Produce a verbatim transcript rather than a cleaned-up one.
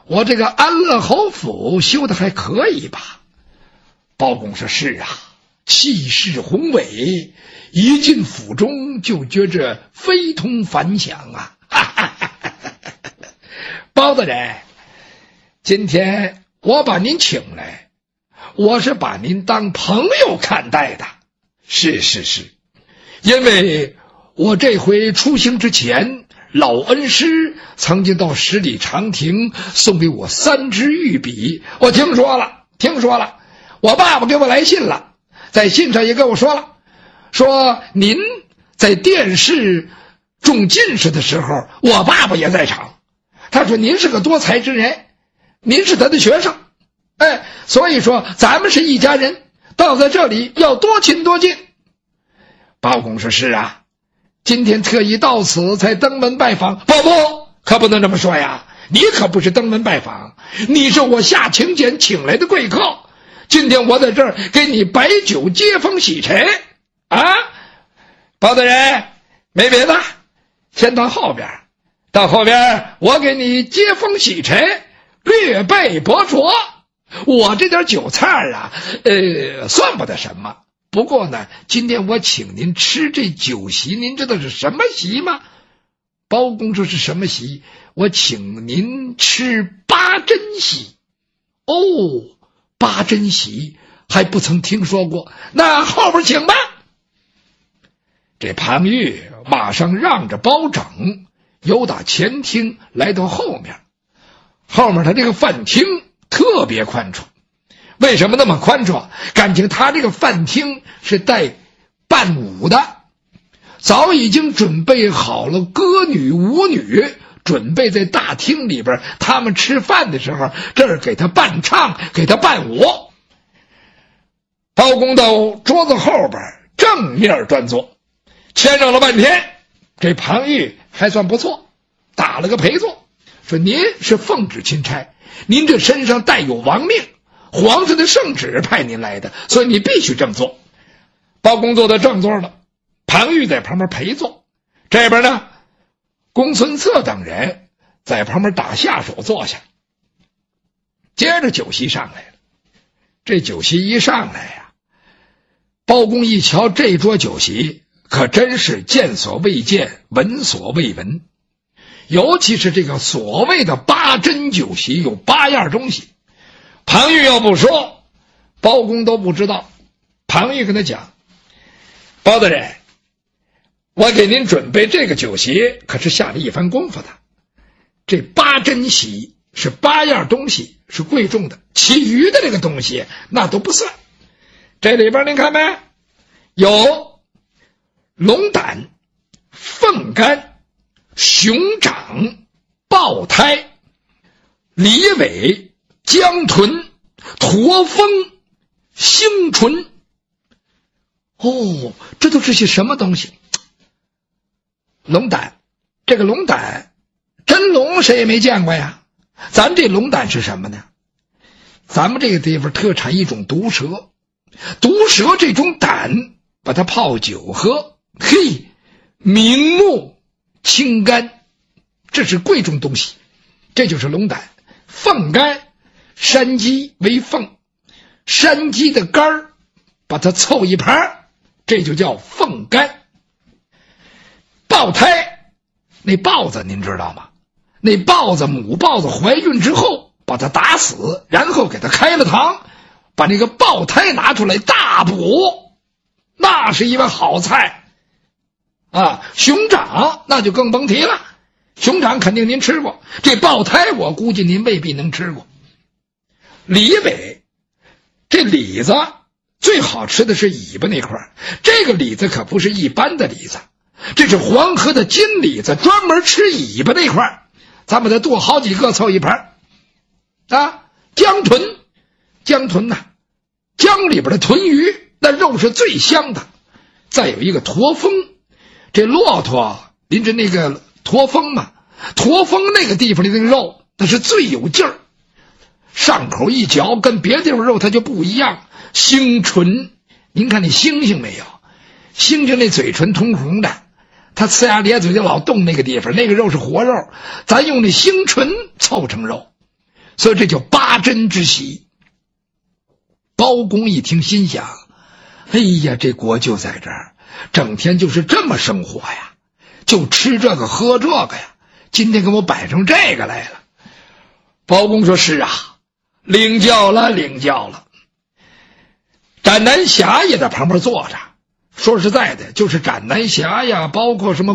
我这个安乐侯府修的还可以吧？包公说：是啊，气势宏伟，一进府中就觉着非同凡响啊！哈哈哈哈哈！包大人，今天我把您请来，我是把您当朋友看待的。是是是，因为我这回出行之前，老恩师曾经到十里长亭送给我三支御笔，我听说了，听说了。我爸爸给我来信了，在信上也跟我说了，说您在殿试中进士的时候，我爸爸也在场。他说您是个多才之人，您是他的学生，哎，所以说咱们是一家人，到在这里要多亲多近。包公说：是啊，今天特意到此才登门拜访。不不，可不能这么说呀，你可不是登门拜访，你是我下请柬请来的贵客。今天我在这儿给你摆酒接风洗尘啊！包大人，没别的，先到后边，到后边我给你接风洗尘，略备薄酌。我这点酒菜啊，呃，算不得什么。不过呢，今天我请您吃这酒席，您知道是什么席吗？包公说：是什么席？我请您吃八珍席。哦，八珍席还不曾听说过，那后边请吧。这庞玉马上让着包拯，由打前厅来到后面。后面他这个饭厅特别宽敞，为什么那么宽敞？感情他这个饭厅是带伴舞的，早已经准备好了歌女舞女，准备在大厅里边他们吃饭的时候这儿给他伴唱，给他伴舞。包公到桌子后边正面端坐，谦让了半天，这庞玉还算不错，打了个陪坐，说您是奉旨钦差，您这身上带有王命，皇上的圣旨派您来的，所以你必须这么做。包公坐在正座了，庞玉在旁边陪坐，这边呢公孙策等人在旁边打下手坐下。接着酒席上来了，这酒席一上来呀、啊，包公一瞧这桌酒席，可真是见所未见，闻所未闻。尤其是这个所谓的八珍酒席，有八样东西，庞玉要不说，包公都不知道。庞玉跟他讲：包大人，我给您准备这个酒席可是下了一番功夫的。这八珍席是八样东西，是贵重的，其余的这个东西那都不算。这里边您看没，有龙胆、凤肝、熊掌、豹胎、梨尾、江豚、驼峰、星唇。哦，这都是些什么东西？龙胆，这个龙胆真龙谁也没见过呀。咱这龙胆是什么呢？咱们这个地方特产一种毒蛇，毒蛇这种胆把它泡酒喝，嘿，明目清肝，这是贵重东西，这就是龙胆。凤肝，山鸡为凤，山鸡的肝儿把它凑一盘，这就叫凤肝。豹胎，那豹子您知道吗？那豹子母豹子怀孕之后把它打死，然后给它开了膛，把那个豹胎拿出来大补，那是一碗好菜啊。熊掌那就更甭提了，熊掌肯定您吃过，这豹胎我估计您未必能吃过。梨尾，这李子最好吃的是尾巴那块，这个李子可不是一般的李子，这是黄河的金李子，专门吃尾巴那块，咱把它剁好几个凑一盘啊。江豚，江豚呐、啊，江里边的豚鱼，那肉是最香的。再有一个驼峰，这骆驼您知那个驼峰嘛，驼峰那个地方的那个肉那是最有劲儿，上口一嚼跟别的地方肉它就不一样。星唇，您看那猩猩没有？猩猩那嘴唇通红的，它呲牙咧嘴就老动那个地方，那个肉是活肉，咱用那星唇凑成肉。 所以这叫八珍之喜。包公一听心想，哎呀，这国就在这儿，整天就是这么生活呀，就吃这个喝这个呀，今天给我摆成这个来了。包公说，是啊，领教了领教了。斩南侠也在旁边坐着，说实在的，就是斩南侠呀，包括什么